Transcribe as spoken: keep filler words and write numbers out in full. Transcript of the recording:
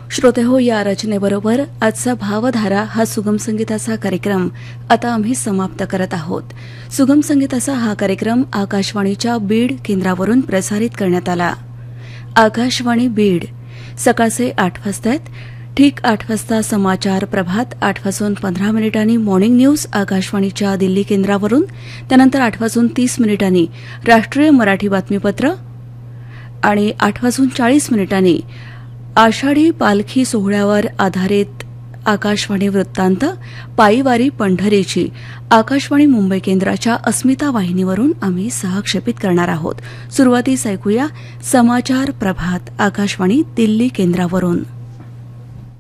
श्रोतेहो, या रचनेबरोबर आजचा भावधारा हा सुगम संगीताचा कार्यक्रम आता आम्ही समाप्त करत आहोत. सुगम संगीताचा हा कार्यक्रम आकाशवाणीच्या बीड केंद्रावरून प्रसारित करण्यात आला. आकाशवाणी बीड सकाळचे आठ वाजता आहेत. ठीक आठ वाजता समाचार प्रभात, आठ वाजून पंधरा मिनिटांनी मॉर्निंग न्यूज आकाशवाणीच्या दिल्ली केंद्रावरून, त्यानंतर आठ वाजून तीस मिनिटांनी राष्ट्रीय मराठी बातमीपत्र आणि आठ वाजून चाळीस मिनिटांनी आषाढी पालखी सोहळ्यावर आधारित आकाशवाणी वृत्तांत पायीवारी पंढरीची आकाशवाणी मुंबई केंद्राच्या अस्मिता वाहिनीवरून आम्ही सहक्षेपित करणार आहोत. सुरुवातीस ऐकूया समाचार प्रभात आकाशवाणी दिल्ली केंद्रावरून.